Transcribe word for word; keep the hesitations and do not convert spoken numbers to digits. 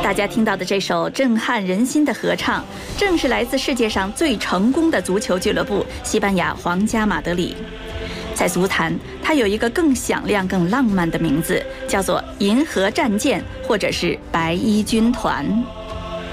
大家听到的这首震撼人心的合唱，正是来自世界上最成功的足球俱乐部——西班牙皇家马德里。在足坛，它有一个更响亮、更浪漫的名字，叫做“银河战舰”或者是“白衣军团”。